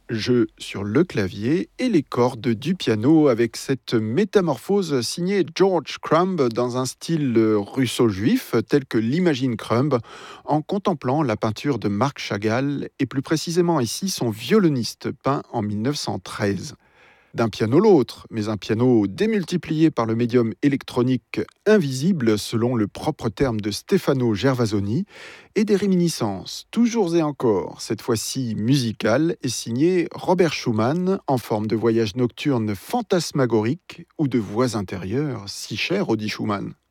Jeu sur le clavier et les cordes du piano avec cette métamorphose signée George Crumb dans un style russo-juif tel que l'imagine Crumb en contemplant la peinture de Marc Chagall et plus précisément ici son violoniste peint en 1913. D'un piano l'autre, mais un piano démultiplié par le médium électronique invisible selon le propre terme de Stefano Gervasoni, et des réminiscences, toujours et encore, cette fois-ci musicales, et signé Robert Schumann en forme de voyage nocturne fantasmagorique ou de voix intérieures si chères au dit Schumann.